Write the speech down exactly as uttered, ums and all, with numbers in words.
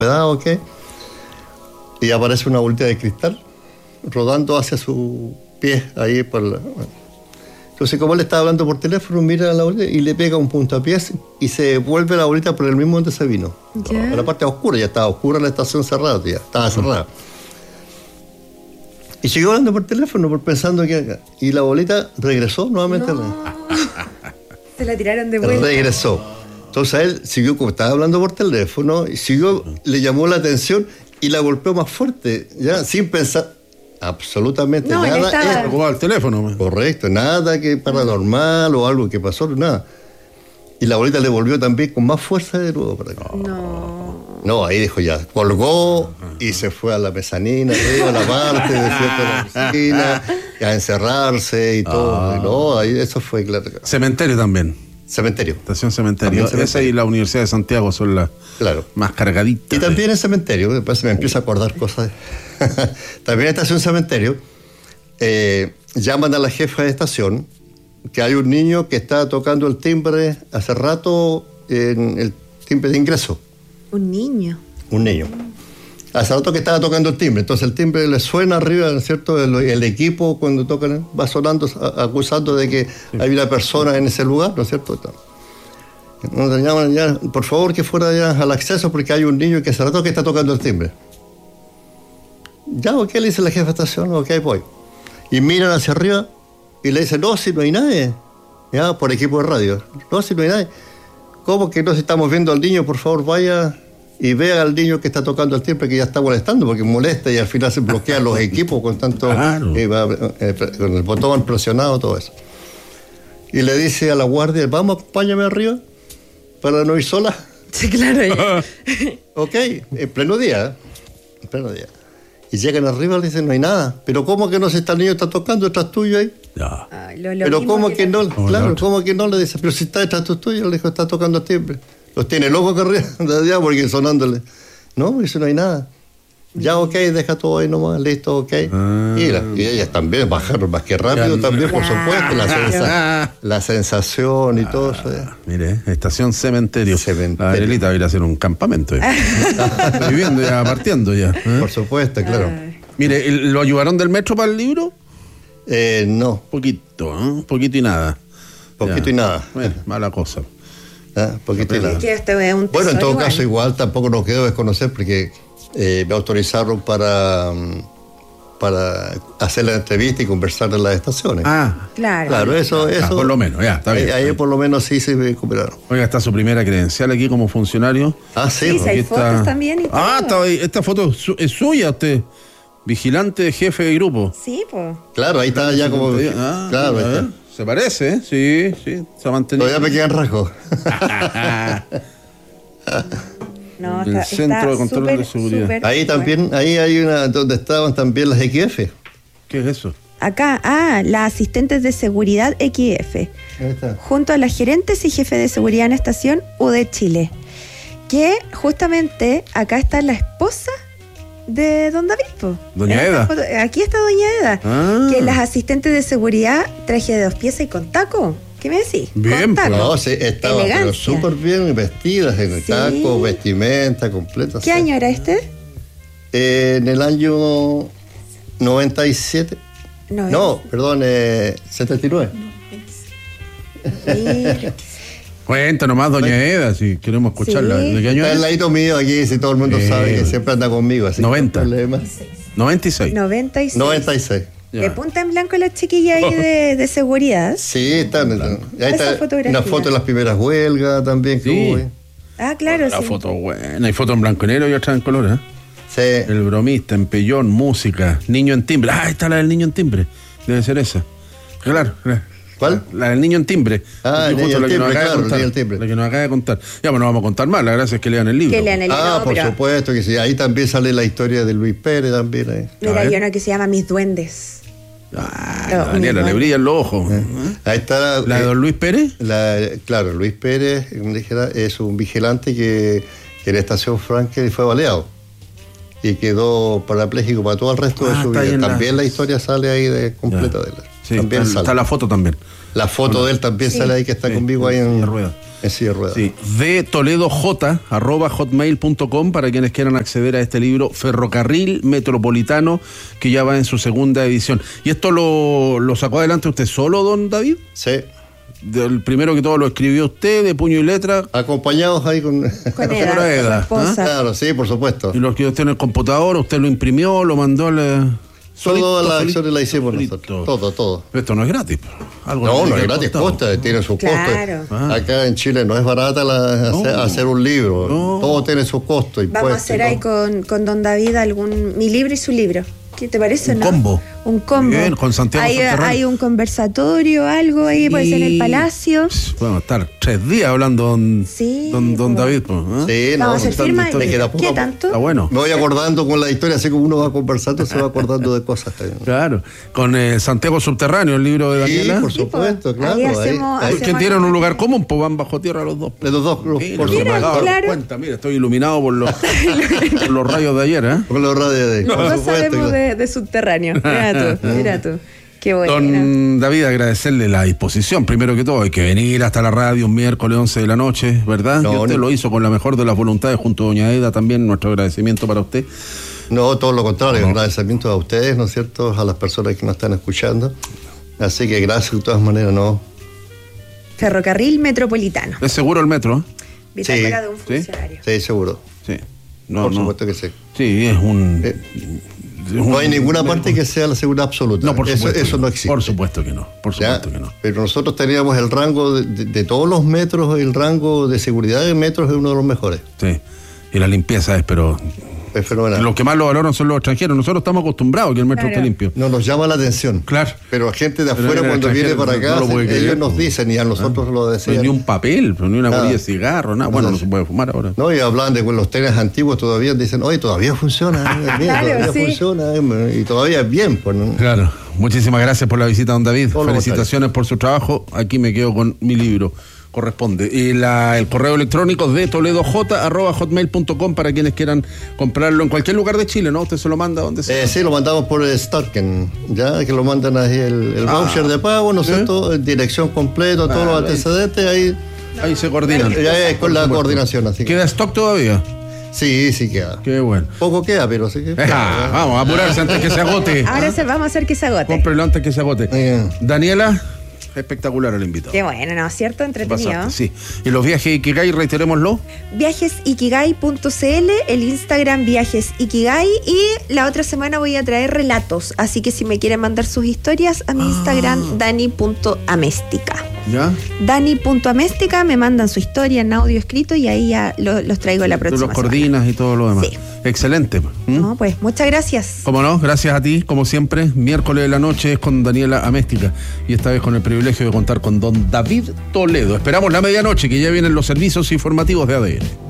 ¿ok? Y aparece una bolita de cristal rodando hacia su pie ahí por la... Entonces, como él estaba hablando por teléfono, mira a la bolita y le pega un puntapiés y se vuelve la bolita por el mismo donde se vino. ¿Ya? A la parte oscura, ya estaba oscura la estación cerrada, ya estaba cerrada. Y siguió hablando por teléfono, por pensando que... Y la bolita regresó nuevamente. No. Se la tiraron de vuelta. Regresó. Entonces él siguió, como estaba hablando por teléfono, y siguió, le llamó la atención y la golpeó más fuerte, ya, sin pensar absolutamente no, nada. Estaba... Jugaba al teléfono. Man. Correcto, nada que paranormal o algo que pasó, nada. Y la bolita le volvió también con más fuerza de nuevo para acá. No. No, ahí dijo ya, colgó y se fue a la mezanina, arriba, a la parte, de la piscina, a encerrarse y todo. Ah. No, ahí eso fue claro. Cementerio también. Cementerio. Estación Cementerio. Cementerio. Esa y la Universidad de Santiago son las claro. más cargaditas. Y también en Cementerio, después me empiezo a acordar cosas. También en Estación Cementerio, eh, llaman a la jefa de estación que hay un niño que está tocando el timbre hace rato, en el timbre de ingreso. Un niño. Un niño. Hace rato que estaba tocando el timbre, entonces el timbre le suena arriba, ¿no es cierto? El, el equipo cuando tocan va sonando, acusando de que sí. hay una persona en ese lugar, ¿no es cierto? Nos llaman ya, por favor que fuera ya al acceso porque hay un niño que hace rato que está tocando el timbre. Ya, ok, le dice la jefa de estación, ok, voy. Y miran hacia arriba y le dicen, no, si no hay nadie. Ya, por equipo de radio. No, si no hay nadie. ¿Cómo que no, si estamos viendo al niño? Por favor, vaya y vea al niño que está tocando el timbre que ya está molestando, porque molesta y al final se bloquean los equipos con tanto... Claro. Eh, eh, con el botón presionado, todo eso. Y le dice a la guardia, vamos, acompáñame arriba para no ir sola. Sí, claro. Ya. Ok, en pleno día, en pleno día. Y llegan arriba y le dicen, no hay nada. Pero ¿cómo que no se está el niño está tocando detrás tuyo ahí? Ya. Ay, lo, lo pero ¿cómo que, que no? No, claro, no. ¿cómo que no? Le dice, pero si está detrás tuyo, le dijo, está tocando el timbre. Los tiene locos corriendo de allá porque sonándole. No, dice, no hay nada. Ya, ok, deja todo ahí nomás, listo, ok. Ah. Y, la, y ellas también bajaron más que rápido Ya, también, por claro. supuesto, la, sensa, la sensación y todo eso. Ya. Mire, estación Cementerio. Cementerio. La Adelita va a ir a hacer un campamento. Eh. Viviendo ya, partiendo ya. ¿eh? Por supuesto, claro. Ay. Mire, ¿lo ayudaron del metro para el libro? Eh, no, Poquito, ¿eh? Poquito y nada. poquito Ya. y nada. Bueno, mala cosa. ¿Ah? Poquito y nada. Que esto es un Bueno, en todo tesoro caso, igual tampoco nos quedó desconocer porque eh, me autorizaron para, para hacer la entrevista y conversar en las estaciones. Ah, Claro. Claro, eso, ah, eso. por lo menos, ya, está ahí, bien. ahí por lo menos sí se recuperaron. Oiga, está su primera credencial aquí como funcionario. Ah, sí. Sí, pues. sí, hay Aquí fotos también y Ah, todo. está ahí. Esta foto es, su- es suya, usted. Vigilante, jefe de grupo. Sí, pues. Claro, ahí está ya como. Ah, claro, a ahí ver, está. se parece, ¿eh? Sí, sí, se ha mantenido. Todavía me quedan rasgos. No, El está, Centro está de Control súper, de Seguridad. súper Ahí bueno. también, ahí hay una donde estaban también las X F. ¿Qué es eso? Acá, ah, las asistentes de seguridad X F, Ahí está. junto a las gerentes y jefes de seguridad en estación U D Chile. Que justamente acá está la esposa de don David, po. Doña En esta Eda. foto- aquí está doña Eda. Ah. Que las asistentes de seguridad, traje de dos piezas y con taco. ¿Qué me decís? Bien, Con taco. pues. No, sí, estaban pero Elegancia. súper bien vestidas, en Sí. tacos, vestimenta completa. ¿Qué sí. año era este? Eh, en el año noventa y siete. No, No, perdón, eh, setenta y nueve. Mira. Cuenta nomás, doña Eda, si queremos escucharla. Sí. ¿De qué año Está al es? ladito mío aquí, si todo el mundo Eh, sabe que siempre anda conmigo. Así que noventa. no hay problema. noventa y seis. noventa y seis. noventa y seis. Ya. De punta en blanco la chiquilla ahí de, de seguridad. Sí, están. Ahí Esa está fotografía. una foto de las primeras huelgas también. que Sí. hubo ahí. Ah, claro, La sí. foto buena. Hay foto en blanco y negro y otra en color, ¿eh? Sí. El bromista, empellón, música, niño en timbre. Ah, está la del niño en timbre. Debe ser esa. Claro, claro. ¿Cuál? La del niño en timbre. Ah, el Justo niño en la que nos timbre, acaba de claro, el contar, niño en timbre. La que nos acaba de contar. Ya, pues no vamos a contar más. La gracia es que lean el libro. Que lean el Ah, no, por pero supuesto que sí. Ahí también sale la historia de Luis Pérez también. Ahí. A mira, ver. hay una que se llama Mis Duendes. Ah, No, Daniela, muy le bueno. brillan los ojos. Ahí está. ¿La de eh, don Luis Pérez? la- claro, Luis Pérez, como dijera, es un vigilante que, que en la estación Frankel fue baleado y quedó parapléjico para todo el resto Ah, de su está ahí vida. en la- También la... historia sale ahí de completa Ya. de él. Sí, también está, sale. está la foto también. La foto de él también Sí. sale ahí, que está Sí, conmigo ahí en en silla de ruedas. en silla de ruedas. Sí, de Toledo J, arroba hotmail punto com, para quienes quieran acceder a este libro, Ferrocarril Metropolitano, que ya va en su segunda edición. ¿Y esto lo, lo sacó adelante usted solo, don David? Sí. El primero que todo lo escribió usted, de puño y letra. Acompañados ahí con... Con Eda, Eda, Eda, su esposa. Claro, sí, por supuesto. Y lo escribió usted en el computador, usted lo imprimió, lo mandó al... Todas las solito, acciones las hicimos solito. nosotros. Todo, todo. Pero esto no es gratis. Algo No, tiene no que es haber gratis, costado. costa, tiene su Claro. costo. Ah. Acá en Chile no es barata la, hacer, No. hacer un libro. No. Todo tiene su costo. Vamos a hacer ahí con, con don David algún mi libro y su libro. ¿Qué te parece, Un no? combo. Un combo. Bien, con Santiago Hay, Subterráneo. hay un conversatorio, algo ahí, puede ser en el Y- Palacio. Podemos estar tres días hablando don, Sí, don, don pues. David. Pues, ¿eh? Sí, no, Vamos a hacer tanto firma. historia. Me queda poco. ¿Qué tanto? Está bueno. Me voy acordando con la historia, así como uno va conversando, se va acordando de cosas también. Claro, con eh, Santiago Subterráneo, el libro de Sí, Daniela. por Sí, pues, supuesto, claro. ahí ahí- hacemos- ahí- Que hacemos- tienen un lugar común, pues van bajo tierra los dos. de los dos, por Mira, supuesto. me acabo de dar claro. cuenta, mira, estoy iluminado por los, por los rayos de ayer, ¿eh? Con los radios de... por Todos supuesto, sabemos claro. de, de subterráneo. Mira tú, mira tú. Qué bueno. Don David, agradecerle la disposición, primero que todo, hay que venir hasta la radio un miércoles once de la noche, ¿verdad? No, y usted no. lo hizo con la mejor de las voluntades junto a doña Eda también, nuestro agradecimiento para usted. No, todo lo contrario, No. agradecimiento a ustedes, ¿no es cierto? A las personas que nos están escuchando. Así que gracias de todas maneras, ¿no? Ferrocarril Metropolitano. ¿Es seguro el metro? ¿eh? Bitácora Sí. de un Sí. funcionario. Sí, seguro. Sí. No, por no. supuesto que sí. Sí, es un... Eh, es un- No hay ninguna parte que sea la seguridad absoluta. No, por eso supuesto. eso que no existe. Por supuesto que no. Por ¿Ya? supuesto que no. Pero nosotros teníamos el rango de, de- de todos los metros, el rango de seguridad de metros es uno de los mejores. Sí. Y la limpieza es, pero Es fenomenal. los que más lo valoran son los extranjeros. Nosotros estamos acostumbrados a que el metro Claro. esté limpio. No nos llama la atención. Claro. Pero la gente de Pero afuera el cuando viene extranjero para acá, no lo puede ellos creer, nos pues. dicen y a nosotros lo No hay decían. ni un papel, ni una Nada. bolilla de cigarro, nada. Bueno, no se puede fumar ahora. No, y hablan de con los trenes antiguos todavía, dicen, oye, todavía funciona, eh, mira, Claro, todavía sí. funciona, eh, y todavía es bien, pues, ¿no? Claro. Muchísimas gracias por la visita, don David. Todo lo Felicitaciones por su trabajo. Aquí me quedo con mi libro. Corresponde. Y la, el correo electrónico de toledoj arroba hotmail punto com para quienes quieran comprarlo en cualquier lugar de Chile, ¿no? Usted se lo manda donde sea. Eh, sí, lo mandamos por el Starken, ya que lo mandan ahí el, el Ah. voucher de pago, ¿no es ¿Sí? cierto? Dirección completa, todos Ah, los ahí. antecedentes, ahí Ahí se coordinan. ya es con la Por supuesto. coordinación, así que ¿Queda stock todavía? sí, sí queda. Qué bueno. Poco queda, pero sí que Ah, vamos a apurarse antes que se agote. Ahora se, vamos a hacer que se agote. Cómprelo antes que se agote. Bien. Daniela, espectacular el invitado. Qué bueno, ¿no? ¿Cierto? Te Entretenido. pasaste, sí. Y los viajes Ikigai, reiterémoslo. viajes ikigai punto c l, el Instagram Viajes Ikigai, y la otra semana voy a traer relatos, así que si me quieren mandar sus historias a mi Ah. Instagram dani punto améstica. ¿Ya? dani punto améstica, me mandan su historia en audio escrito y ahí ya lo- los traigo la Tú próxima los coordinas y todo lo demás. Sí. Excelente. ¿Mm? semana. No, pues muchas gracias. Como no, gracias a ti, como siempre. Miércoles de la noche es con Daniela Améstica y esta vez con el privilegio de contar con don David Toledo. Esperamos la medianoche, que ya vienen los servicios informativos de A D N.